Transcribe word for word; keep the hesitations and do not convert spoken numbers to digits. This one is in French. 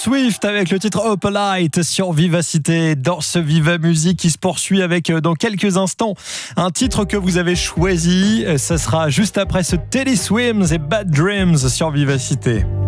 Swift avec le titre Opalite sur Vivacité dans ce Viva Musique qui se poursuit avec dans quelques instants un titre que vous avez choisi. Ce sera juste après ce Teddy Swims et Bad Dreams sur Vivacité.